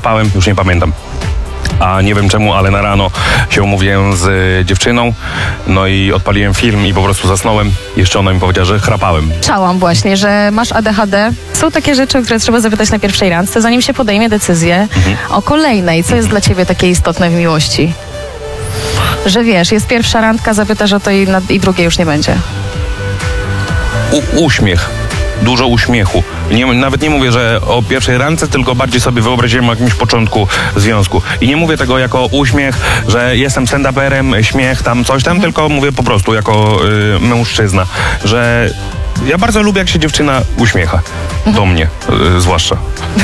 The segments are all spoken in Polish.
spałem, już nie pamiętam. A nie wiem czemu, ale na rano się umówiłem z dziewczyną, no i odpaliłem film i po prostu zasnąłem. Jeszcze ona mi powiedziała, że chrapałem. Słyszałam właśnie, że masz ADHD. Są takie rzeczy, o które trzeba zapytać na pierwszej randce, zanim się podejmie decyzję o kolejnej. Co jest dla ciebie takie istotne w miłości? Że wiesz, jest pierwsza randka, zapytasz o to i drugiej już nie będzie. Uśmiech. Dużo uśmiechu. Nawet nie mówię, że o pierwszej randce, tylko bardziej sobie wyobraziłem o jakimś początku związku. I nie mówię tego jako uśmiech, że jestem stand-uperem, śmiech, tam coś tam, tylko mówię po prostu jako mężczyzna, że ja bardzo lubię, jak się dziewczyna uśmiecha. Do mnie zwłaszcza.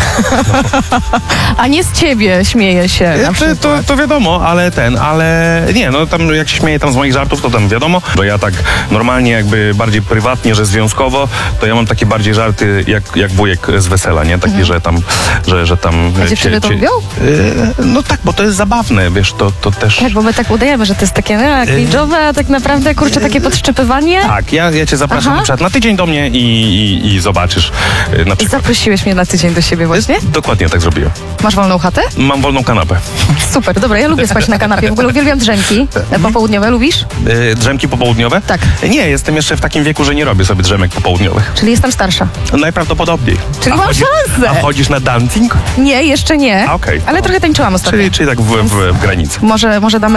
A nie z ciebie śmieje się na przykład. To wiadomo, ale nie, no tam jak się śmieje tam z moich żartów, to tam wiadomo, że ja tak normalnie jakby bardziej prywatnie, że związkowo, to ja mam takie bardziej żarty jak wujek z wesela, nie? Takie, że tam... A dziewczyny to lubią? No tak, bo to jest zabawne, wiesz, to też... Tak, bo my tak udajemy, że to jest takie cringe'owe, a tak naprawdę, kurczę, takie podszczypywanie. Tak, ja cię zapraszam na przykład na tydzień do mnie i zobaczysz na przykład. Zaprosiłeś mnie na tydzień do siebie właśnie? Dokładnie tak zrobiłem. Masz wolną chatę? Mam wolną kanapę. Super, dobra, ja lubię spać na kanapie. W ogóle uwielbiam drzemki popołudniowe. Lubisz? Drzemki popołudniowe? Tak. Nie, jestem jeszcze w takim wieku, że nie robię sobie drzemek popołudniowych. Czyli jestem starsza. Najprawdopodobniej. Czyli mam szansę. A chodzisz na dancing? Nie, jeszcze nie. Okej. Ale trochę tańczyłam ostatnio. Czyli tak w granicy. Może damy